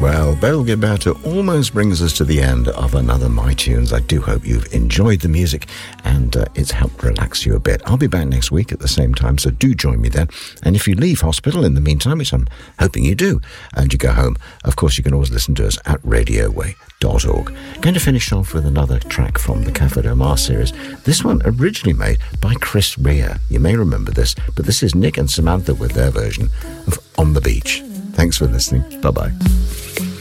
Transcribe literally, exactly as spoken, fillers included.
Well, Belle Gilberto almost brings us to the end of another My Tunes. I do hope you've enjoyed the music and uh, it's helped relax you a bit. I'll be back next week at the same time, so do join me then. And if you leave hospital in the meantime, which I'm hoping you do, and you go home, of course you can always listen to us at radio way dot org. Going to finish off with another track from the Café Del Mar series. This one originally made by Chris Rea. You may remember this, but this is Nick and Samantha with their version of On the Beach. Thanks for listening. Bye-bye.